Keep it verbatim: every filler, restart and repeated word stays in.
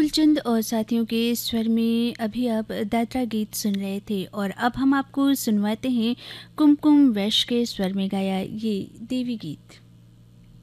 फूलचंद और साथियों के स्वर में अभी आप दादरा गीत सुन रहे थे और अब हम आपको सुनवाते हैं कुमकुम वैश्य के स्वर में गाया ये देवी गीत।